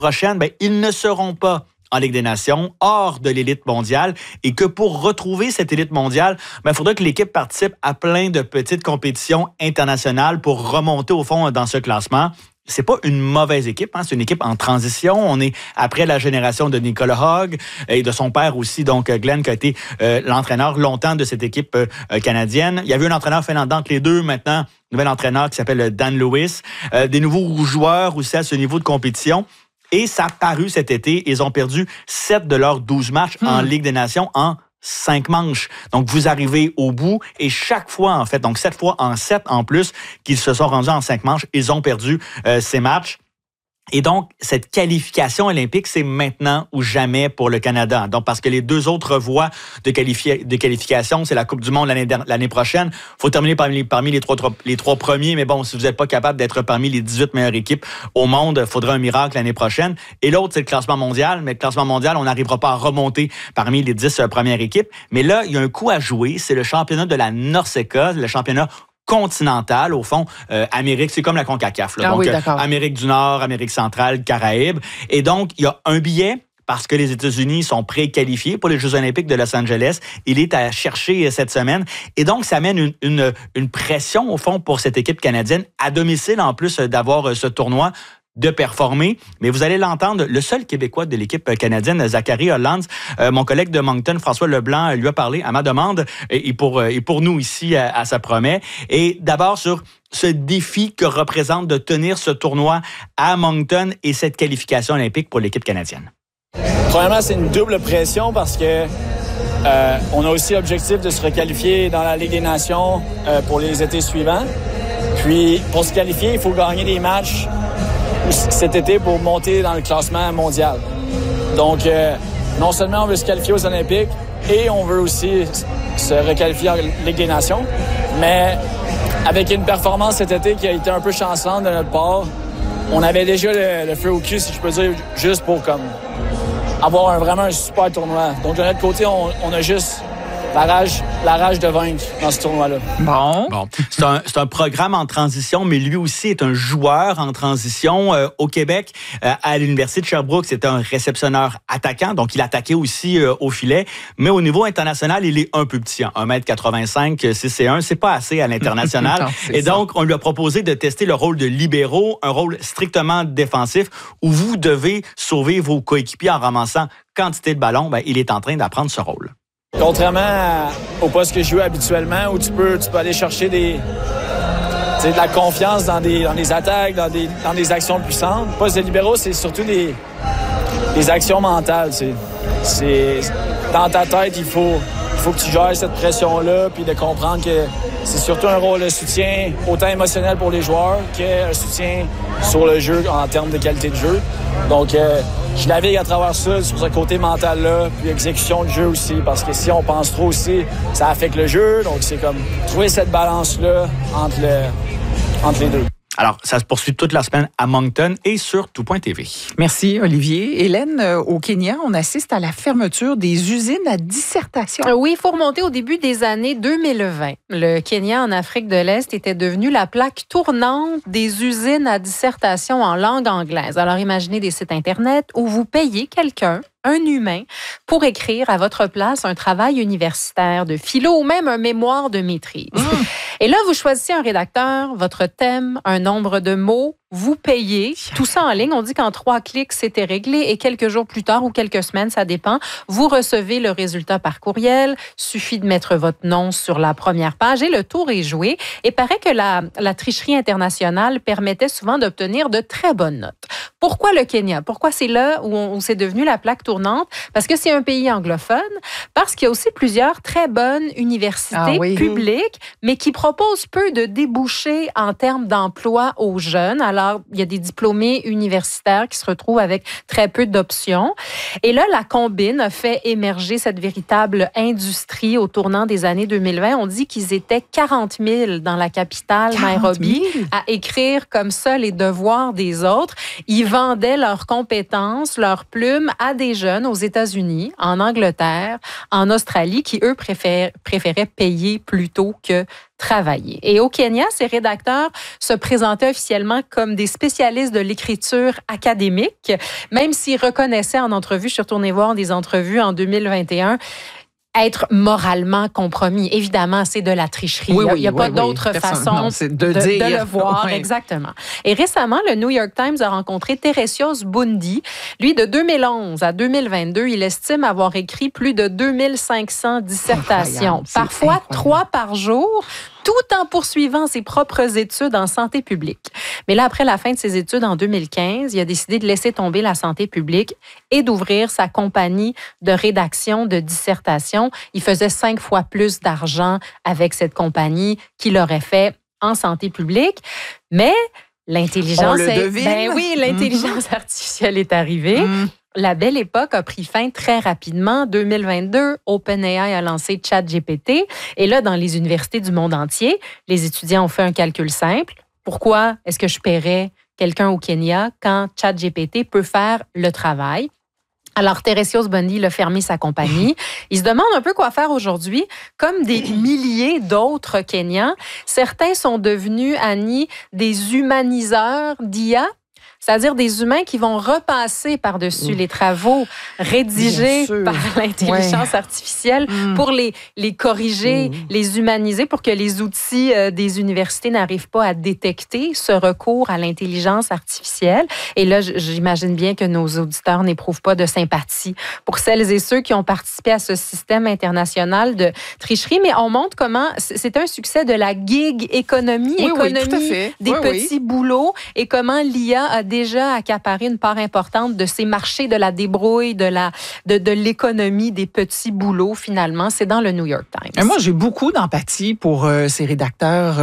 prochaine, ils ne seront pas en Ligue des Nations, hors de l'élite mondiale, et que pour retrouver cette élite mondiale, il faudra que l'équipe participe à plein de petites compétitions internationales pour remonter au fond dans ce classement. C'est pas une mauvaise équipe, c'est une équipe en transition. On est après la génération de Nicolas Hogg et de son père aussi, donc Glenn, qui a été l'entraîneur longtemps de cette équipe canadienne. Il y avait un entraîneur finlandais entre les deux, maintenant, nouvel entraîneur qui s'appelle Dan Lewis. Des nouveaux joueurs aussi à ce niveau de compétition. Et ça a paru cet été. Ils ont perdu 7 de leurs 12 matchs en Ligue des Nations en 5 manches. Donc, vous arrivez au bout et chaque fois, en fait, donc 7 fois en 7 en plus, qu'ils se sont rendus en 5 manches, ils ont perdu ces matchs. Et donc, cette qualification olympique, c'est maintenant ou jamais pour le Canada. Donc, parce que les deux autres voies de qualification, c'est la Coupe du monde l'année prochaine. Il faut terminer parmi les trois premiers. Mais bon, si vous n'êtes pas capable d'être parmi les 18 meilleures équipes au monde, il faudra un miracle l'année prochaine. Et l'autre, c'est le classement mondial. Mais le classement mondial, on n'arrivera pas à remonter parmi les 10 premières équipes. Mais là, il y a un coup à jouer. C'est le championnat de la NORCECA, le championnat continentale, au fond, Amérique, c'est comme la CONCACAF. Là. Donc, Amérique du Nord, Amérique centrale, Caraïbes. Et donc, il y a un billet parce que les États-Unis sont préqualifiés pour les Jeux olympiques de Los Angeles. Il est à chercher cette semaine. Et donc, ça amène une pression, au fond, pour cette équipe canadienne, à domicile, en plus d'avoir ce tournoi, de performer. Mais vous allez l'entendre, le seul Québécois de l'équipe canadienne, Zachary Hollands, mon collègue de Moncton, François Leblanc, lui a parlé à ma demande et pour nous ici, à Ça promet. Et d'abord sur ce défi que représente de tenir ce tournoi à Moncton et cette qualification olympique pour l'équipe canadienne. Premièrement, c'est une double pression parce que on a aussi l'objectif de se requalifier dans la Ligue des Nations pour les étés suivants. Puis, pour se qualifier, il faut gagner des matchs cet été pour monter dans le classement mondial. Donc, non seulement on veut se qualifier aux Olympiques et on veut aussi se requalifier en Ligue des Nations, mais avec une performance cet été qui a été un peu chancelante de notre part, on avait déjà le feu au cul, si je peux dire, juste pour avoir vraiment un super tournoi. Donc, de notre côté, on a juste la rage de vaincre dans ce tournoi-là. Bon. C'est un programme en transition, mais lui aussi est un joueur en transition. Au Québec, à l'Université de Sherbrooke, c'était un réceptionneur attaquant, donc il attaquait aussi au filet. Mais au niveau international, il est un peu petit. 1m85, 6'1", c'est pas assez à l'international. Et donc, on lui a proposé de tester le rôle de libéro, un rôle strictement défensif, où vous devez sauver vos coéquipiers en ramassant quantité de ballons. Il est en train d'apprendre ce rôle. Contrairement au poste que je joue habituellement, où tu peux aller chercher de la confiance dans des attaques, dans des actions puissantes. Le poste de libéraux, c'est surtout des actions mentales. C'est dans ta tête, il faut que tu gères cette pression-là, puis de comprendre que c'est surtout un rôle de soutien, autant émotionnel pour les joueurs qu'un soutien sur le jeu en termes de qualité de jeu. Donc, je navigue à travers ça, sur ce côté mental-là, puis exécution de jeu aussi, parce que si on pense trop aussi, ça affecte le jeu. Donc, c'est comme trouver cette balance-là entre les deux. Alors, ça se poursuit toute la semaine à Moncton et sur tout.tv. Merci, Olivier. Hélène, au Kenya, on assiste à la fermeture des usines à dissertation. Oui, il faut remonter au début des années 2020. Le Kenya, en Afrique de l'Est, était devenu la plaque tournante des usines à dissertation en langue anglaise. Alors, imaginez des sites Internet où vous payez quelqu'un, un humain, pour écrire à votre place un travail universitaire de philo ou même un mémoire de maîtrise. Et là, vous choisissez un rédacteur, votre thème, un nombre de mots, vous payez, tout ça en ligne. On dit qu'en 3 clics, c'était réglé et quelques jours plus tard ou quelques semaines, ça dépend, vous recevez le résultat par courriel. Suffit de mettre votre nom sur la première page et le tour est joué. Et paraît que la tricherie internationale permettait souvent d'obtenir de très bonnes notes. Pourquoi le Kenya? Pourquoi c'est là où c'est devenu la plaque tournante? Parce que c'est un pays anglophone, parce qu'il y a aussi plusieurs très bonnes universités publiques, mais qui proposent peu de débouchés en termes d'emploi aux jeunes. Alors, il y a des diplômés universitaires qui se retrouvent avec très peu d'options. Et là, la combine a fait émerger cette véritable industrie au tournant des années 2020. On dit qu'ils étaient 40 000 dans la capitale, Nairobi, à écrire comme ça les devoirs des autres. Ils vendaient leurs compétences, leurs plumes à des jeunes aux États-Unis, en Angleterre, en Australie, qui, eux, préféraient payer plutôt que travailler. Et au Kenya, ces rédacteurs se présentaient officiellement comme des spécialistes de l'écriture académique, même s'ils reconnaissaient en entrevue, je suis retournée voir des entrevues en 2021, être moralement compromis. Évidemment, c'est de la tricherie. Il n'y a pas d'autre façon de le voir. Oui. Exactement. Et récemment, le New York Times a rencontré Teresios Bundi. Lui, de 2011 à 2022, il estime avoir écrit plus de 2500 dissertations, parfois 3 par jour, tout en poursuivant ses propres études en santé publique. Mais là, après la fin de ses études en 2015, il a décidé de laisser tomber la santé publique et d'ouvrir sa compagnie de rédaction de dissertation. Il faisait 5 fois plus d'argent avec cette compagnie qu'il aurait fait en santé publique. Mais l'intelligence... l'intelligence artificielle est arrivée. La belle époque a pris fin très rapidement. 2022, OpenAI a lancé ChatGPT. Et là, dans les universités du monde entier, les étudiants ont fait un calcul simple. Pourquoi est-ce que je paierais quelqu'un au Kenya quand ChatGPT peut faire le travail? Alors, Teresios Bundi a fermé sa compagnie. Il se demande un peu quoi faire aujourd'hui. Comme des milliers d'autres Kenyans, certains sont devenus, Annie, des humaniseurs d'IA. C'est-à-dire des humains qui vont repasser par-dessus les travaux rédigés par l'intelligence artificielle pour les corriger, les humaniser, pour que les outils des universités n'arrivent pas à détecter ce recours à l'intelligence artificielle. Et là, j'imagine bien que nos auditeurs n'éprouvent pas de sympathie pour celles et ceux qui ont participé à ce système international de tricherie. Mais on montre comment c'est un succès de la gig économie, des petits boulots, et comment l'IA a déjà accaparé une part importante de ces marchés de la débrouille, de l'économie des petits boulots, finalement. C'est dans le New York Times. Et moi, j'ai beaucoup d'empathie pour ces rédacteurs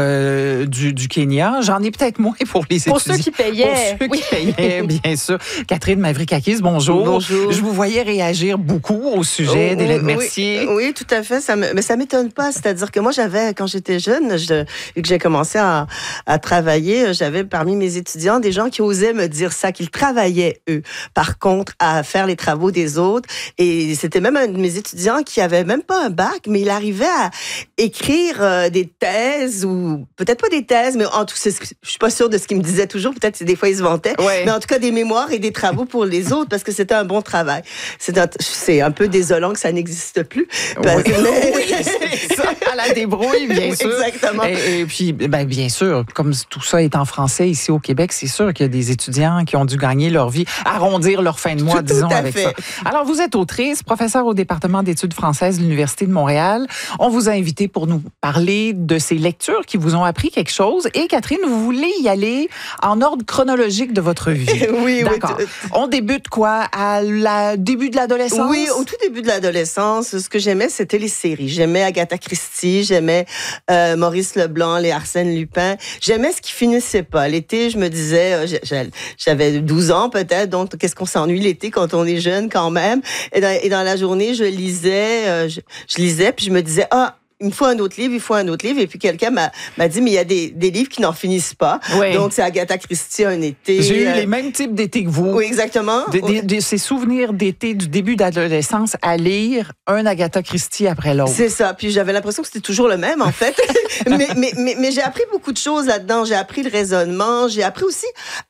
du Kenya. J'en ai peut-être moins pour les étudiants. Pour ceux qui payaient. Pour ceux qui payaient, bien sûr. Catherine Mavrikakis, bonjour. Bonjour. Je vous voyais réagir beaucoup au sujet d'Hélène Mercier. Oui, tout à fait. Mais ça m'étonne pas. C'est-à-dire que moi, quand j'étais jeune, et que j'ai commencé à travailler, j'avais parmi mes étudiants des gens qui osaient me dire ça, qu'ils travaillaient, eux, par contre, à faire les travaux des autres. Et c'était même un de mes étudiants qui avait même pas un bac, mais il arrivait à écrire des thèses, ou peut-être pas des thèses, mais en tout cas, je suis pas sûre de ce qu'il me disait toujours. Peut-être que des fois, il se vantait. Ouais. Mais en tout cas, des mémoires et des travaux pour les autres, parce que c'était un bon travail. C'est un peu désolant que ça n'existe plus. Oui, c'est ça, à la débrouille, bien sûr. Exactement. Et puis, bien sûr, comme tout ça est en français ici au Québec, c'est sûr qu'il y a des étudiants qui ont dû gagner leur vie, arrondir leur fin de mois, disons, avec ça. Alors, vous êtes autrice, professeure au département d'études françaises de l'Université de Montréal. On vous a invité pour nous parler de ces lectures qui vous ont appris quelque chose. Et Catherine, vous voulez y aller en ordre chronologique de votre vie. Oui, d'accord. Oui. On débute quoi? Début de l'adolescence? Oui, au tout début de l'adolescence, ce que j'aimais, c'était les séries. J'aimais Agatha Christie, j'aimais Maurice Leblanc, les Arsène Lupin. J'aimais ce qui finissait pas. L'été, je me disais, j'avais 12 ans peut-être, donc qu'est-ce qu'on s'ennuie l'été quand on est jeune quand même. Et dans la journée, je lisais, puis je me disais, il me faut un autre livre, Et puis quelqu'un m'a dit, mais il y a des livres qui n'en finissent pas. Oui. Donc, c'est Agatha Christie, un été. J'ai eu les mêmes types d'été que vous. Oui, exactement. Ces souvenirs d'été du début d'adolescence à lire un Agatha Christie après l'autre. C'est ça. Puis j'avais l'impression que c'était toujours le même, en fait. mais j'ai appris beaucoup de choses là-dedans. J'ai appris le raisonnement. J'ai appris aussi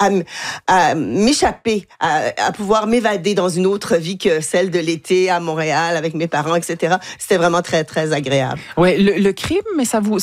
à m'échapper, à pouvoir m'évader dans une autre vie que celle de l'été à Montréal avec mes parents, etc. C'était vraiment très, très agréable. Oui, le crime, mais ça vous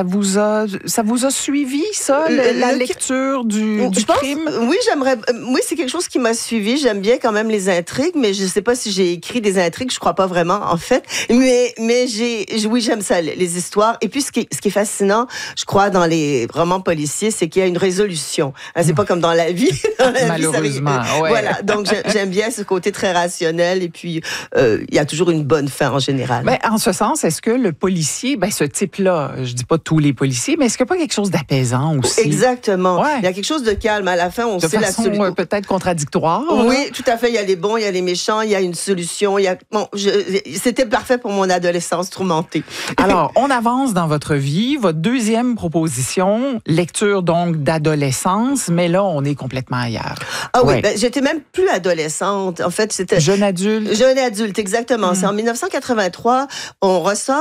a suivi, ça, la lecture du crime? Oui, c'est quelque chose qui m'a suivi. J'aime bien quand même les intrigues, mais je sais pas si j'ai écrit des intrigues, je crois pas vraiment, en fait. Mais oui, j'aime ça, les histoires. Et puis, ce qui est fascinant, je crois, dans les romans policiers, c'est qu'il y a une résolution. C'est pas comme dans la vie. Malheureusement, ouais. Voilà. Donc, j'aime bien ce côté très rationnel. Et puis, il y a toujours une bonne fin, en général. Mais en ce sens, est-ce que le policier, ce type-là, je dis pas tous les policiers, mais est-ce qu'il n'y a pas quelque chose d'apaisant aussi? Exactement. Ouais. Il y a quelque chose de calme. À la fin, on sait la solution. Peut-être contradictoire. Oui, tout à fait. Il y a les bons, il y a les méchants, il y a une solution. C'était parfait pour mon adolescence tourmentée. Alors, on avance dans votre vie. Votre deuxième proposition, lecture donc d'adolescence, mais là, on est complètement ailleurs. Ah oui, j'étais même plus adolescente. En fait, c'était... Jeune adulte. Jeune adulte, exactement. C'est en 1983, on ressort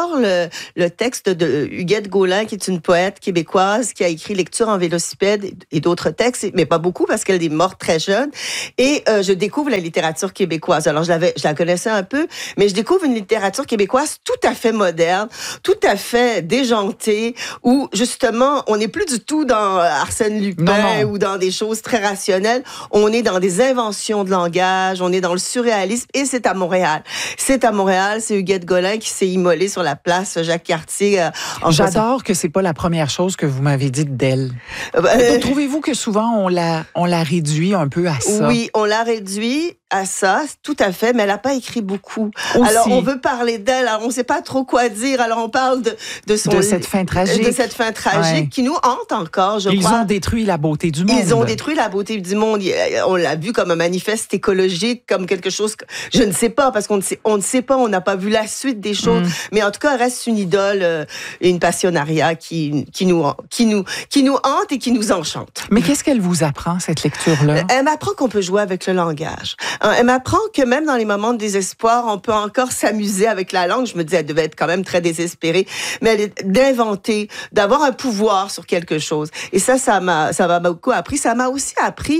le texte de Huguette Gaulin, qui est une poète québécoise qui a écrit Lecture en vélocipède et d'autres textes, mais pas beaucoup parce qu'elle est morte très jeune. Et je découvre la littérature québécoise. Alors, je la connaissais un peu, mais je découvre une littérature québécoise tout à fait moderne, tout à fait déjantée, où justement, on n'est plus du tout dans Arsène Lupin ou dans des choses très rationnelles. On est dans des inventions de langage, on est dans le surréalisme, et c'est à Montréal. C'est à Montréal, c'est Huguette Gaulin qui s'est immolée sur la place Jacques-Cartier. J'adore que c'est pas la première chose que vous m'avez dite d'elle. Trouvez-vous que souvent on la réduit un peu à ça? Oui, on l'a réduit à ça, tout à fait, mais elle n'a pas écrit beaucoup. Aussi. Alors, on veut parler d'elle, alors on ne sait pas trop quoi dire, alors on parle de cette fin tragique. De cette fin tragique qui nous hante encore, je crois. Ils ont détruit la beauté du monde. Ils ont détruit la beauté du monde. On l'a vu comme un manifeste écologique, comme quelque chose que je ne sais pas, parce qu'on ne sait pas, on n'a pas vu la suite des choses, mais en tout cas, elle reste une idole et une passionnariat qui nous hante et qui nous enchante. Mais qu'est-ce qu'elle vous apprend, cette lecture-là? Elle m'apprend qu'on peut jouer avec le langage. Elle m'apprend que même dans les moments de désespoir, on peut encore s'amuser avec la langue. Je me dis, elle devait être quand même très désespérée, mais elle est d'inventer, d'avoir un pouvoir sur quelque chose. Et ça m'a beaucoup appris. Ça m'a aussi appris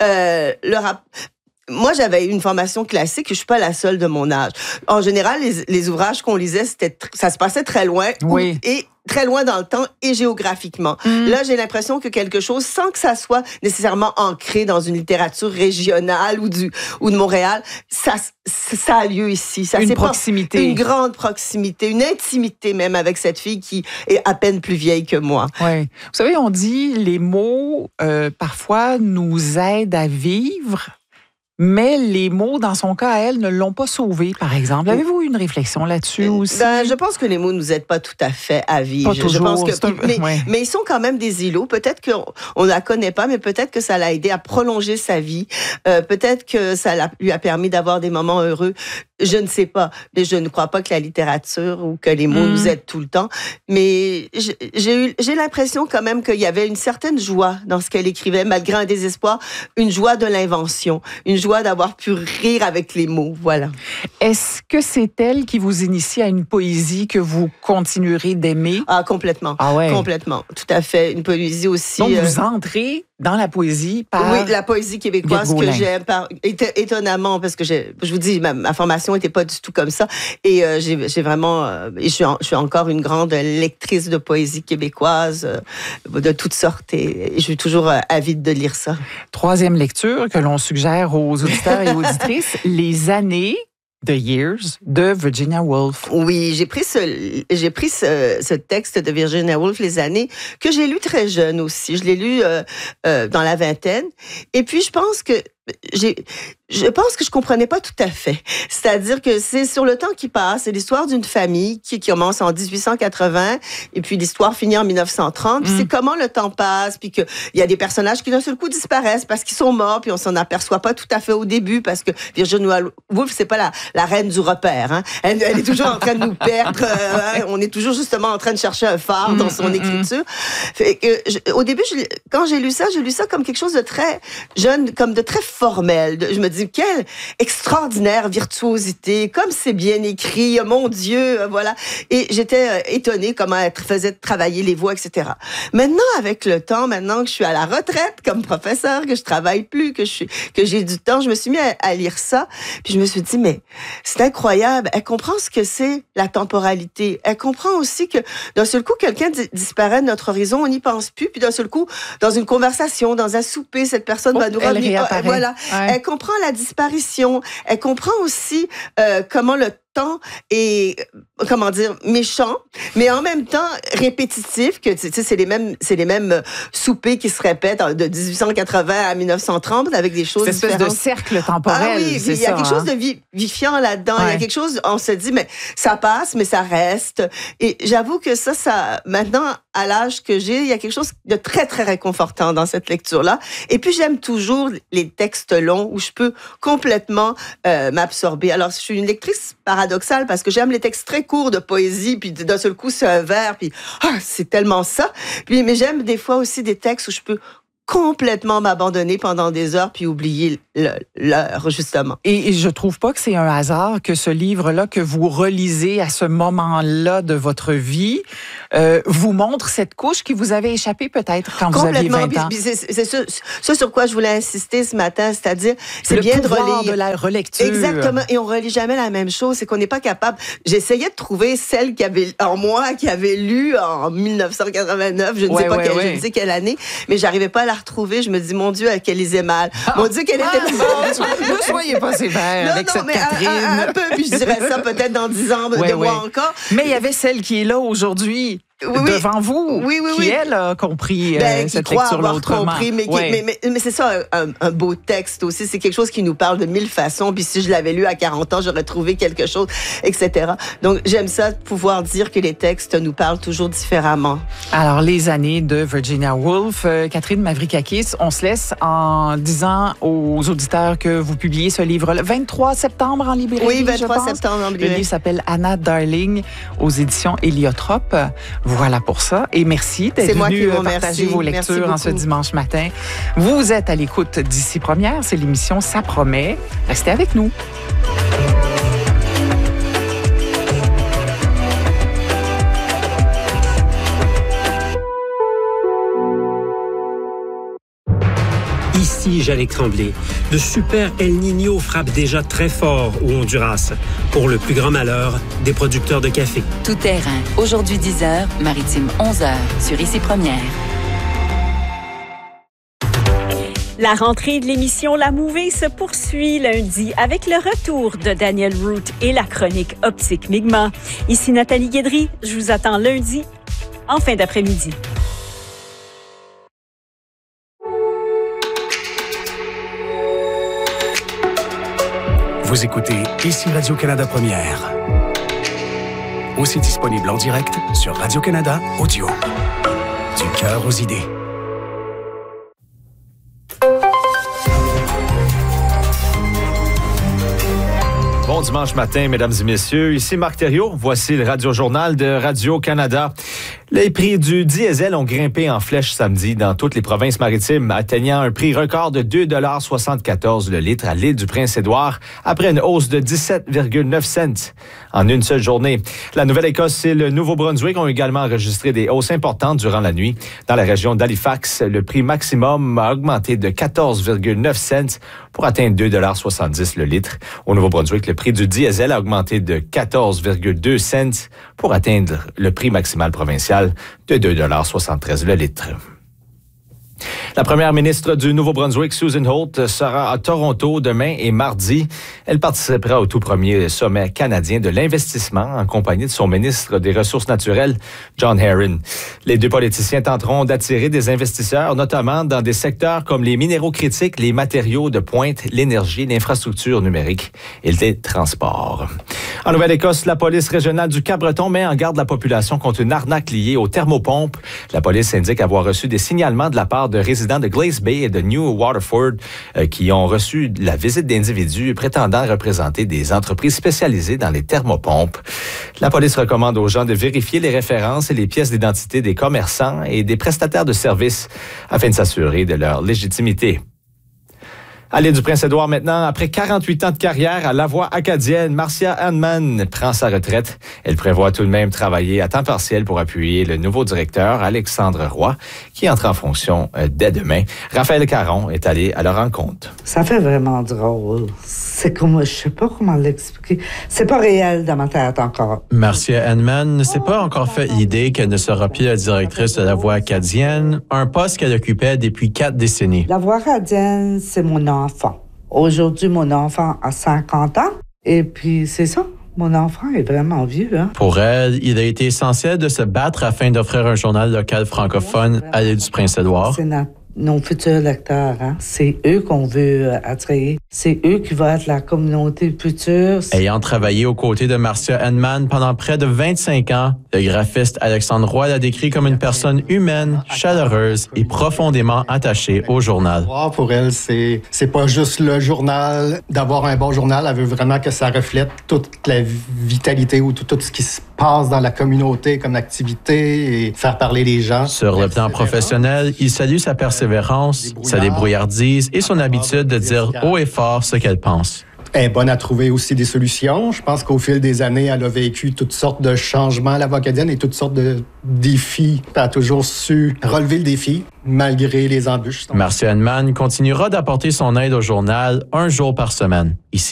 Moi, j'avais une formation classique, je suis pas la seule de mon âge. En général, les ouvrages qu'on lisait, ça se passait très loin. Oui. Et très loin dans le temps et géographiquement. Là, j'ai l'impression que quelque chose, sans que ça soit nécessairement ancré dans une littérature régionale ou de Montréal, ça a lieu ici. Ça, une c'est proximité. Une grande proximité, une intimité même avec cette fille qui est à peine plus vieille que moi. Oui. Vous savez, on dit les mots, parfois, nous aident à vivre. Mais les mots, dans son cas, elle, ne l'ont pas sauvée, par exemple. Avez-vous eu une réflexion là-dessus aussi? Je pense que les mots ne nous aident pas tout à fait à vivre. Pas toujours. Mais ils sont quand même des îlots. Peut-être qu'on ne la connaît pas, mais peut-être que ça l'a aidé à prolonger sa vie. Peut-être que ça lui a permis d'avoir des moments heureux. Je ne sais pas. Mais je ne crois pas que la littérature ou que les mots nous aident tout le temps. Mais j'ai l'impression quand même qu'il y avait une certaine joie dans ce qu'elle écrivait, malgré un désespoir, une joie de l'invention, une joie d'avoir pu rire avec les mots, voilà. Est-ce que c'est elle qui vous initie à une poésie que vous continuerez d'aimer? Ah, complètement. Ah ouais? Complètement, tout à fait. Une poésie aussi... Donc, vous entrez dans la poésie par... Oui, la poésie québécoise que j'aime, étonnamment, parce que je vous dis, ma formation n'était pas du tout comme ça, et j'ai vraiment... je suis encore une grande lectrice de poésie québécoise, de toutes sortes, et je suis toujours avide de lire ça. Troisième lecture que l'on suggère aux auditeurs et auditrices, Les années, The Years, de Virginia Woolf. Oui, j'ai pris ce texte de Virginia Woolf, Les années, que j'ai lu très jeune aussi. Je l'ai lu dans la vingtaine. Et puis, je pense que je comprenais pas tout à fait. C'est-à-dire que c'est sur le temps qui passe, c'est l'histoire d'une famille qui commence en 1880 et puis l'histoire finit en 1930. Puis c'est comment le temps passe, puis qu'il y a des personnages qui d'un seul coup disparaissent parce qu'ils sont morts, puis on s'en aperçoit pas tout à fait au début parce que Virginia Woolf, c'est pas la reine du repère. Hein. Elle est toujours en train de nous perdre. On est toujours justement en train de chercher un phare dans son écriture. Fait que, au début, quand j'ai lu ça comme quelque chose de très jeune, comme de très formel. Je me dis, quelle extraordinaire virtuosité, comme c'est bien écrit, mon Dieu, voilà. Et j'étais étonnée comment elle faisait travailler les voix, etc. Maintenant, avec le temps, maintenant que je suis à la retraite comme professeur, que je travaille plus, que j'ai du temps, je me suis mis à lire ça, puis je me suis dit, mais c'est incroyable. Elle comprend ce que c'est la temporalité. Elle comprend aussi que d'un seul coup, quelqu'un disparaît de notre horizon, on n'y pense plus, puis d'un seul coup, dans une conversation, dans un souper, cette personne va nous revenir. Voilà. Ouais. Elle comprend la disparition. Elle comprend aussi comment le temps est, comment dire, méchant, mais en même temps répétitif, que tu sais, c'est les mêmes soupers qui se répètent de 1880 à 1930 avec des choses différentes. Cette espèce de cercle temporel. Ah oui, il y a quelque chose de vivifiant là-dedans. Ouais. Il y a quelque chose, on se dit, mais ça passe, mais ça reste. Et j'avoue que ça, maintenant, à l'âge que j'ai, il y a quelque chose de très, très réconfortant dans cette lecture-là. Et puis, j'aime toujours les textes longs où je peux complètement m'absorber. Alors, je suis une lectrice paradoxale parce que j'aime les textes très courts de poésie, puis d'un seul coup, c'est un vers, puis c'est tellement ça. Puis, mais j'aime des fois aussi des textes où je peux complètement m'abandonner pendant des heures puis oublier l'heure, justement. Et je trouve pas que c'est un hasard que ce livre-là que vous relisez à ce moment-là de votre vie vous montre cette couche qui vous avait échappé peut-être quand vous aviez 20 ans. Puis c'est ça sur quoi je voulais insister ce matin, c'est-à-dire c'est bien de relire. De la relecture. Exactement. Et on relit jamais la même chose. C'est qu'on n'est pas capable. J'essayais de trouver celle qui avait lu en 1989. Je ne sais pas je ne sais quelle année, mais j'arrivais pas à la retrouver. Je me dis, mon Dieu, qu'elle lisait mal. Mon Dieu, qu'elle était ne soyez pas sévère avec cette Catherine. Un peu, puis je dirais ça peut-être dans 10 ans de moi encore. Mais il y avait celle qui est là aujourd'hui. Devant vous, qui elle a compris cette lecture-là autrement. Mais c'est ça, un beau texte aussi. C'est quelque chose qui nous parle de 1000 façons. Puis si je l'avais lu à 40 ans, j'aurais trouvé quelque chose, etc. Donc, j'aime ça, pouvoir dire que les textes nous parlent toujours différemment. Alors, les années de Virginia Woolf, Catherine Mavrikakis, on se laisse en disant aux auditeurs que vous publiez ce livre-là. 23 septembre en librairie, oui, 23 septembre en librairie. Le livre s'appelle Anna Darling aux éditions Héliotrope. Voilà pour ça. Et merci d'être venu partager vos lectures en ce dimanche matin. Vous êtes à l'écoute d'Ici Première. C'est l'émission Ça promet. Restez avec nous. Ici Jannick Tremblay. Le super El Niño frappe déjà très fort au Honduras, pour le plus grand malheur des producteurs de café. Tout terrain, aujourd'hui 10h, maritime 11h, sur Ici Première. La rentrée de l'émission La Mouvée se poursuit lundi avec le retour de Daniel Root et la chronique Optique Mi'kmaq. Ici Nathalie Guédry, je vous attends lundi en fin d'après-midi. Vous écoutez Ici Radio-Canada Première. Aussi disponible en direct sur Radio-Canada Audio. Du cœur aux idées. Bon dimanche matin, mesdames et messieurs. Ici Marc Thériault. Voici le Radio-Journal de Radio-Canada. Les prix du diesel ont grimpé en flèche samedi dans toutes les provinces maritimes, atteignant un prix record de 2,74 $ le litre à l'île du Prince-Édouard, après une hausse de 17,9 cents en une seule journée. La Nouvelle-Écosse et le Nouveau-Brunswick ont également enregistré des hausses importantes durant la nuit. Dans la région d'Halifax, le prix maximum a augmenté de 14,9 cents pour atteindre 2,70 $ le litre. Au Nouveau-Brunswick, le prix du diesel a augmenté de 14,2 cents pour atteindre le prix maximal provincial de 2,73 $ le litre. La première ministre du Nouveau-Brunswick, Susan Holt, sera à Toronto demain et mardi. Elle participera au tout premier sommet canadien de l'investissement en compagnie de son ministre des Ressources naturelles, John Herron. Les deux politiciens tenteront d'attirer des investisseurs, notamment dans des secteurs comme les minéraux critiques, les matériaux de pointe, l'énergie, l'infrastructure numérique et les transports. En Nouvelle-Écosse, la police régionale du Cap-Breton met en garde la population contre une arnaque liée aux thermopompes. La police indique avoir reçu des signalements de la part de résidents de Glace Bay et de New Waterford qui ont reçu la visite d'individus prétendant représenter des entreprises spécialisées dans les thermopompes. La police recommande aux gens de vérifier les références et les pièces d'identité des commerçants et des prestataires de services afin de s'assurer de leur légitimité. À l'île du Prince-Édouard maintenant, après 48 ans de carrière à la voix acadienne, Marcia Hanneman prend sa retraite. Elle prévoit tout de même travailler à temps partiel pour appuyer le nouveau directeur, Alexandre Roy, qui entre en fonction dès demain. Raphaël Caron est allé à leur rencontre. Ça fait vraiment drôle. C'est comme, je sais pas comment l'expliquer. C'est pas réel dans ma tête encore. Marcia Hanneman ne s'est pas encore fait l'idée qu'elle ne sera plus la directrice de la voix acadienne, un poste qu'elle occupait depuis 4 décennies. La voix acadienne, c'est mon enfant. Aujourd'hui, mon enfant a 50 ans. Et puis, c'est ça. Mon enfant est vraiment vieux. Hein? Pour elle, il a été essentiel de se battre afin d'offrir un journal local francophone à l'île du Prince-Édouard. C'est nos futurs lecteurs. Hein? C'est eux qu'on veut attirer. C'est eux qui vont être la communauté future. Ayant travaillé aux côtés de Marcia Hanneman pendant près de 25 ans, le graphiste Alexandre Roy l'a décrit comme une personne humaine, chaleureuse et profondément attachée au journal. Pour elle, c'est pas juste le journal. D'avoir un bon journal, elle veut vraiment que ça reflète toute la vitalité ou tout ce qui se passe dans la communauté comme activité et faire parler les gens. Sur le plan professionnel, il salue sa persévérance, sa débrouillardise et son habitude de dire haut et fort ce qu'elle pense. Elle est bonne à trouver aussi des solutions. Je pense qu'au fil des années, elle a vécu toutes sortes de changements, la voix acadienne, et toutes sortes de défis. Elle a toujours su relever le défi, malgré les embûches. Marcia Hennemann continuera d'apporter son aide au journal un jour par semaine. Ici